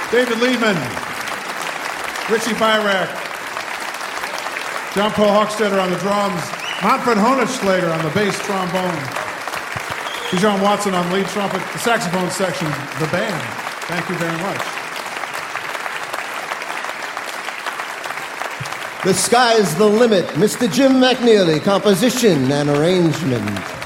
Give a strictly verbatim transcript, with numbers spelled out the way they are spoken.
David Lehman, Richie Byrack, John Paul Hochstetter on the drums, Manfred Honigschlager on the bass trombone, Bijan Watson on lead trumpet, the saxophone section, the band. Thank you very much. The Sky's the Limit, Mister Jim McNeely, composition and arrangement.